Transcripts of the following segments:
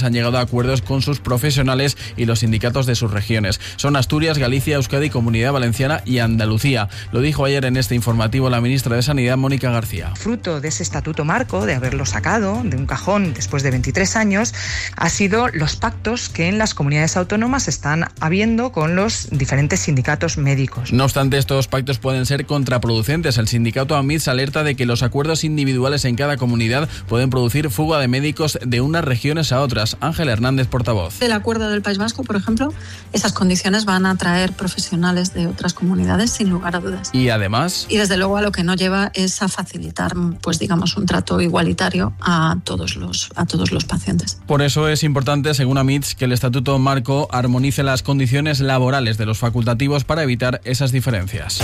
han llegado a acuerdos con sus profesionales y los sindicatos de sus regiones. Son Asturias, Galicia, Euskadi, Comunidad Valenciana y Andalucía. Lo dijo ayer en este informativo la ministra de Sanidad, Mónica García. Fruto de ese estatuto marco, de haberlo sacado de un cajón después de 23 años, ha sido los pactos que en las comunidades autónomas están habiendo con los diferentes sindicatos médicos. No obstante, estos pactos pueden ser contraproducentes. El sindicato AMITS alerta de que los acuerdos individuales en cada comunidad pueden producir fuga de médicos de unas regiones a otras. Ángel Hernández, portavoz. El acuerdo del País Vasco, por ejemplo, esas condiciones van a atraer profesionales de otras comunidades, sin lugar a dudas. Y además... Y desde luego a lo que no lleva es a facilitar, pues digamos, un trato igualitario a todos los pacientes. Por eso es importante, según AMITS, que el Estatuto Marco armonice las condiciones laborales de los facultativos para evitar esas diferencias.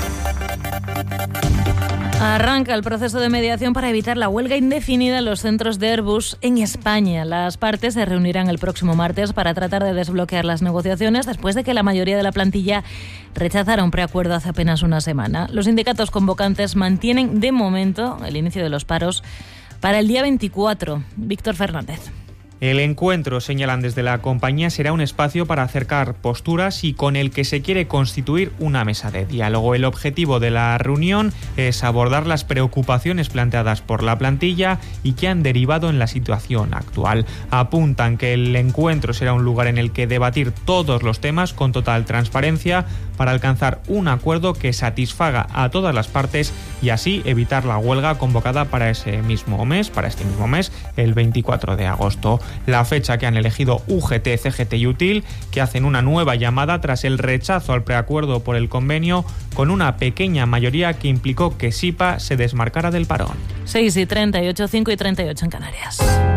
Arranca el proceso de mediación para evitar la huelga indefinida en los centros de Airbus en España. Las partes se reunirán el próximo martes para tratar de desbloquear las negociaciones después de que la mayoría de la plantilla rechazara un preacuerdo hace apenas una semana. Los sindicatos convocantes mantienen de momento el inicio de los paros para el día 24. Víctor Fernández. El encuentro, señalan desde la compañía, será un espacio para acercar posturas y con el que se quiere constituir una mesa de diálogo. El objetivo de la reunión es abordar las preocupaciones planteadas por la plantilla y que han derivado en la situación actual. Apuntan que el encuentro será un lugar en el que debatir todos los temas con total transparencia para alcanzar un acuerdo que satisfaga a todas las partes y así evitar la huelga convocada para este mismo mes, el 24 de agosto. La fecha que han elegido UGT, CGT y UTIL, que hacen una nueva llamada tras el rechazo al preacuerdo por el convenio, con una pequeña mayoría que implicó que SIPA se desmarcara del parón. 6:38, 5:38 en Canarias.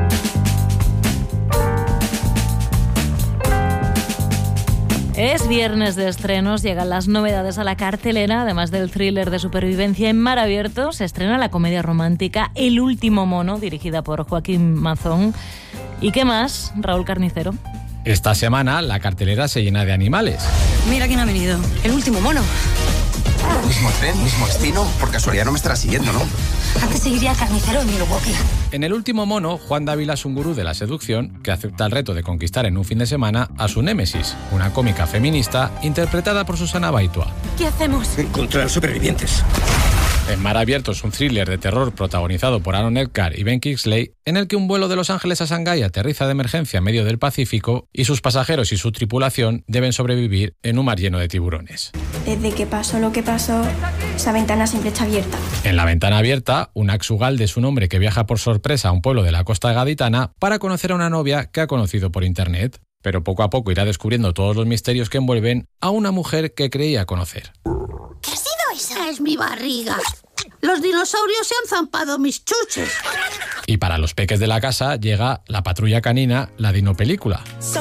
Es viernes de estrenos, llegan las novedades a la cartelera. Además del thriller de supervivencia en mar abierto, se estrena la comedia romántica El último mono, dirigida por Joaquín Mazón. ¿Y qué más, Raúl Carnicero? Esta semana la cartelera se llena de animales. Mira quién ha venido, el último mono. Mismo tren, mismo destino, por casualidad no me estará siguiendo, ¿no? ¿A qué seguiría el carnicero en Milwaukee? En El último mono, Juan Dávila es un gurú de la seducción que acepta el reto de conquistar en un fin de semana a su némesis, una cómica feminista interpretada por Susana Baitua. ¿Qué hacemos? Encontrar supervivientes. En mar abierto es un thriller de terror protagonizado por Aaron Eckhart y Ben Kingsley, en el que un vuelo de Los Ángeles a Shanghái aterriza de emergencia en medio del Pacífico y sus pasajeros y su tripulación deben sobrevivir en un mar lleno de tiburones. Desde que pasó lo que pasó, esa ventana siempre está abierta. En La ventana abierta, un Ugalde es un hombre que viaja por sorpresa a un pueblo de la costa gaditana para conocer a una novia que ha conocido por internet, pero poco a poco irá descubriendo todos los misterios que envuelven a una mujer que creía conocer. ¿Qué ha sido eso? Es mi barriga. Los dinosaurios se han zampado mis chuches. Y para los peques de la casa llega la patrulla canina, la dinopelícula.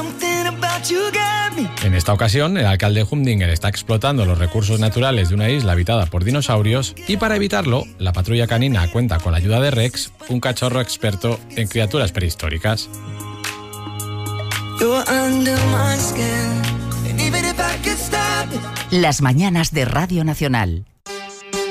En esta ocasión, el alcalde Humdinger está explotando los recursos naturales de una isla habitada por dinosaurios y para evitarlo, la patrulla canina cuenta con la ayuda de Rex, un cachorro experto en criaturas prehistóricas. Las mañanas de Radio Nacional.